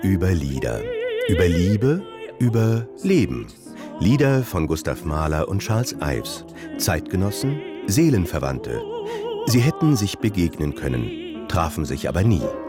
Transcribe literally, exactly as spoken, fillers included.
Über Lieder. Über Liebe, über Leben. Lieder von Gustav Mahler und Charles Ives. Zeitgenossen, Seelenverwandte. Sie hätten sich begegnen können, trafen sich aber nie.